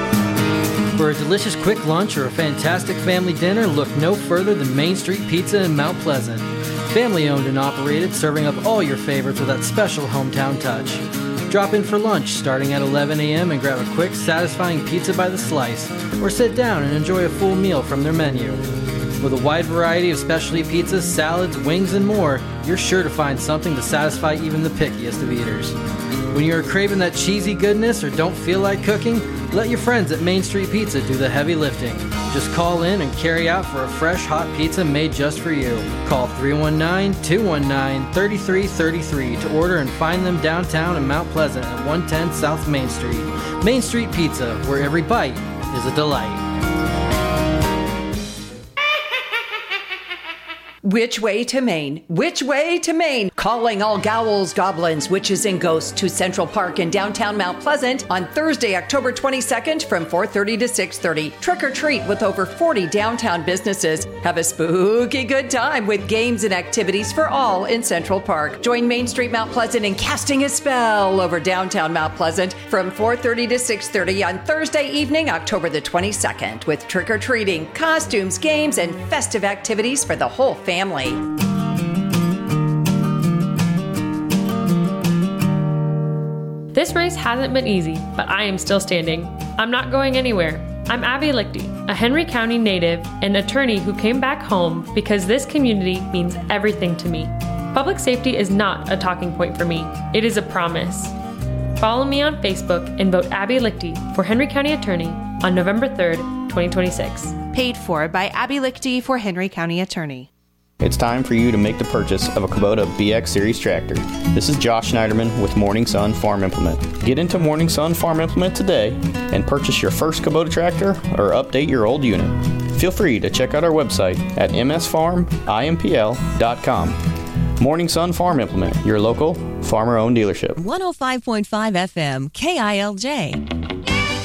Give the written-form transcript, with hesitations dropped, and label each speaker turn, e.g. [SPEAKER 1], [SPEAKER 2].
[SPEAKER 1] For a delicious quick lunch or a fantastic family dinner, look no further than Main Street Pizza in Mount Pleasant. Family owned and operated, serving up all your favorites with that special hometown touch. Drop in for lunch starting at 11 a.m. and grab a quick, satisfying pizza by the slice, or sit down and enjoy a full meal from their menu. With a wide variety of specialty pizzas, salads, wings, and more, you're sure to find something to satisfy even the pickiest of eaters. When you're craving that cheesy goodness or don't feel like cooking, let your friends at Main Street Pizza do the heavy lifting. Just call in and carry out for a fresh, hot pizza made just for you. Call 319-219-3333 to order and find them downtown in Mount Pleasant at 110 South Main Street. Main Street Pizza, where every bite is a delight.
[SPEAKER 2] Which way to Maine? Which way to Maine? Calling all ghouls, goblins, witches, and ghosts to Central Park in downtown Mount Pleasant on Thursday, October 22nd from 4:30 to 6:30. Trick or treat with over 40 downtown businesses. Have a spooky good time with games and activities for all in Central Park. Join Main Street Mount Pleasant in casting a spell over downtown Mount Pleasant from 4:30 to 6:30 on Thursday evening, October the 22nd, with trick or treating, costumes, games, and festive activities for the whole family.
[SPEAKER 3] This race hasn't been easy, but I am still standing. I'm not going anywhere. I'm Abby Lichty, a Henry County native and attorney who came back home because this community means everything to me. Public safety is not a talking point for me. It is a promise. Follow me on Facebook and vote Abby Lichty for Henry County Attorney on November 3rd, 2026.
[SPEAKER 4] Paid for by Abby Lichty for Henry County Attorney.
[SPEAKER 5] It's time for you to make the purchase of a Kubota BX Series tractor. This is Josh Schneiderman with Morning Sun Farm Implement. Get into Morning Sun Farm Implement today and purchase your first Kubota tractor or update your old unit. Feel free to check out our website at msfarmimpl.com. Morning Sun Farm Implement, your local farmer-owned dealership.
[SPEAKER 6] 105.5 FM, KILJ.